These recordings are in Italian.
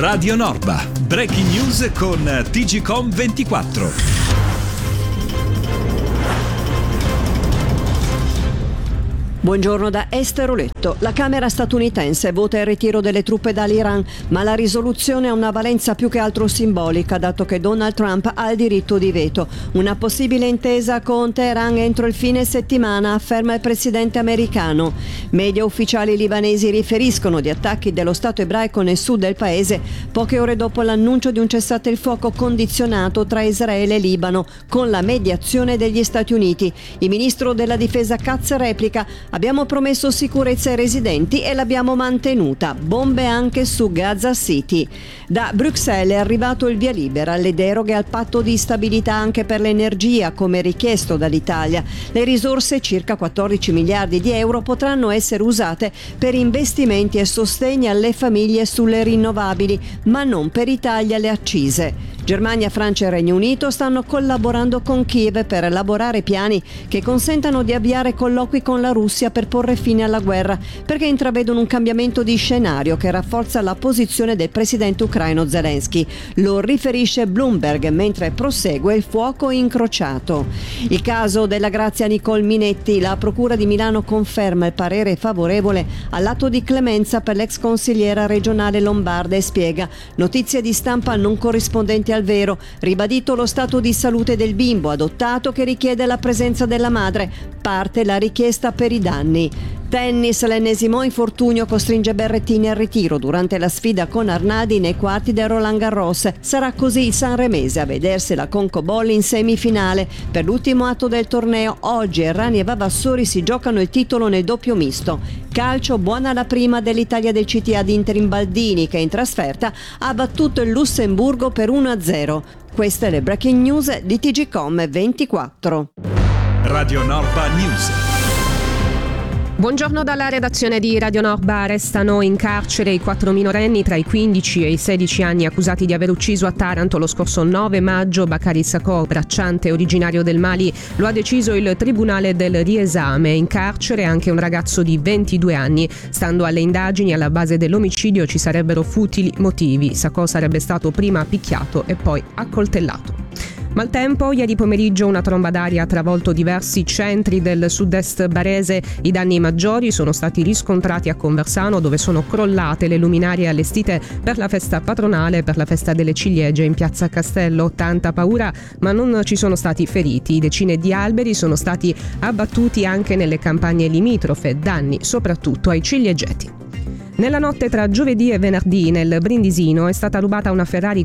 Radio Norba, breaking news con TGcom 24. Buongiorno da Esther Oletto. La Camera statunitense vota il ritiro delle truppe dall'Iran, ma la risoluzione ha una valenza più che altro simbolica, dato che Donald Trump ha il diritto di veto. Una possibile intesa con Teheran entro il fine settimana, afferma il presidente americano. Media ufficiali libanesi riferiscono di attacchi dello Stato ebraico nel sud del paese, poche ore dopo l'annuncio di un cessate il fuoco condizionato tra Israele e Libano, con la mediazione degli Stati Uniti. Il ministro della difesa Katz replica: abbiamo promesso sicurezza ai residenti e l'abbiamo mantenuta. Bombe anche su Gaza City. Da Bruxelles è arrivato il via libera alle deroghe al patto di stabilità anche per l'energia, come richiesto dall'Italia. Le risorse, circa 14 miliardi di euro, potranno essere usate per investimenti e sostegni alle famiglie sulle rinnovabili, ma non per i tagli alle accise. Germania, Francia e Regno Unito stanno collaborando con Kiev per elaborare piani che consentano di avviare colloqui con la Russia per porre fine alla guerra, perché intravedono un cambiamento di scenario che rafforza la posizione del presidente ucraino Zelensky. Lo riferisce Bloomberg mentre prosegue il fuoco incrociato. Il caso della Grazia Nicole Minetti: la Procura di Milano conferma il parere favorevole all'atto di clemenza per l'ex consigliera regionale lombarda e spiega: notizie di stampa non corrispondenti al vero, ribadito lo stato di salute del bimbo adottato che richiede la presenza della madre, parte la richiesta per i danni. Tennis, l'ennesimo infortunio costringe Berrettini al ritiro durante la sfida con Arnadi nei quarti del Roland Garros. Sarà così il sanremese a vedersi la CONCACAF in semifinale. Per l'ultimo atto del torneo, oggi Errani e Vavassori si giocano il titolo nel doppio misto. Calcio, buona la prima dell'Italia del CTA di Interim Baldini, che in trasferta ha battuto il Lussemburgo per 1-0. Queste le breaking news di TGcom 24. Radio Norba News. Buongiorno dalla redazione di Radio Norba. Restano in carcere i 4 minorenni tra i 15 e i 16 anni accusati di aver ucciso a Taranto lo scorso 9 maggio Bakary Sakho, bracciante originario del Mali. Lo ha deciso il Tribunale del Riesame. In carcere anche un ragazzo di 22 anni. Stando alle indagini, alla base dell'omicidio ci sarebbero futili motivi. Sakho sarebbe stato prima picchiato e poi accoltellato. Maltempo, ieri pomeriggio una tromba d'aria ha travolto diversi centri del sud-est barese. I danni maggiori sono stati riscontrati a Conversano, dove sono crollate le luminarie allestite per la festa patronale, per la festa delle ciliegie in piazza Castello. Tanta paura, ma non ci sono stati feriti. Decine di alberi sono stati abbattuti anche nelle campagne limitrofe, danni soprattutto ai ciliegeti. Nella notte tra giovedì e venerdì nel Brindisino è stata rubata una Ferrari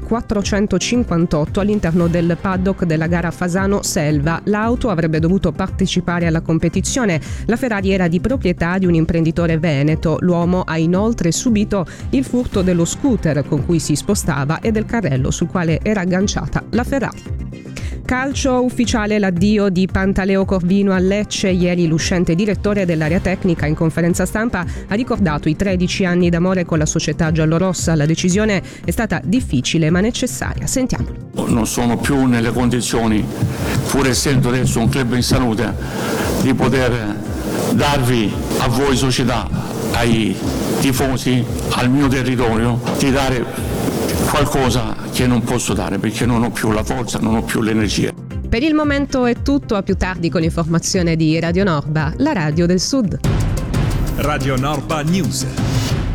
458 all'interno del paddock della gara Fasano-Selva. L'auto avrebbe dovuto partecipare alla competizione. La Ferrari era di proprietà di un imprenditore veneto. L'uomo ha inoltre subito il furto dello scooter con cui si spostava e del carrello sul quale era agganciata la Ferrari. Calcio, ufficiale l'addio di Pantaleo Corvino a Lecce. Ieri l'uscente direttore dell'area tecnica in conferenza stampa ha ricordato i 13 anni d'amore con la società giallorossa. La decisione è stata difficile ma necessaria. Sentiamolo. Non sono più nelle condizioni, pur essendo adesso un club in salute, di poter darvi a voi società, ai tifosi, al mio territorio, di dare qualcosa che non posso dare perché non ho più la forza, non ho più l'energia. Per il momento è tutto, a più tardi con l'informazione di Radio Norba, la radio del Sud. Radio Norba News.